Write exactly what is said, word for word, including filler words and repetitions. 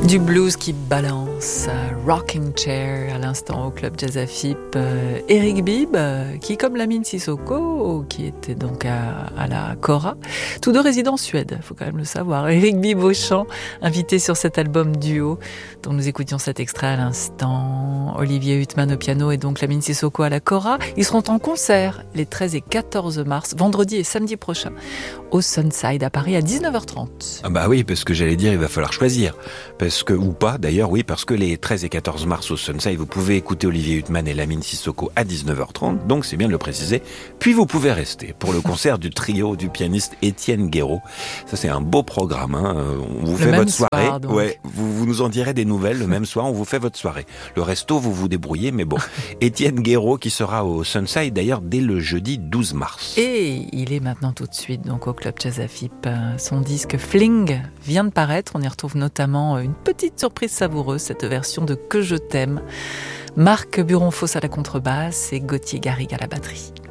Du blues qui balance, Rocking Chair à l'instant au Club Jazz Afip. Euh, Eric Bibb, euh, qui comme Lamine Sissoko, qui était donc à, à la Cora, tous deux résidents en Suède, faut quand même le savoir. Eric Bibb au chant, invité sur cet album duo dont nous écoutions cet extrait à l'instant. Olivier Huttman au piano et donc Lamine Sissoko à la Cora. Ils seront en concert les treize et quatorze mars, vendredi et samedi prochain, au Sunside à Paris à dix-neuf heures trente. Ah bah oui, parce que j'allais dire, il va falloir choisir. Parce que, ou pas d'ailleurs, oui, parce que les treize et quatorze mars au Sunside, vous pouvez écouter Olivier Huttman et Lamine Sissoko à dix-neuf heures trente, donc c'est bien de le préciser. Puis vous pouvez rester pour le concert du trio du pianiste Étienne Guéraud. Ça c'est un beau programme, hein. On vous Le fait même votre soirée. soir, donc. Ouais, vous, vous nous en direz des nouvelles le même soir, on vous fait votre soirée. Le resto, vous vous débrouillez, mais bon. Étienne Guéraud qui sera au Sunside d'ailleurs dès le jeudi douze mars. Et il est maintenant tout de suite donc au Club Jazz Afip. Son disque Fling vient de paraître. On y retrouve notamment une petite surprise savoureuse, cette version de Que je t'aime. Marc Buron-Foss à la contrebasse et Gauthier Garrigue à la batterie.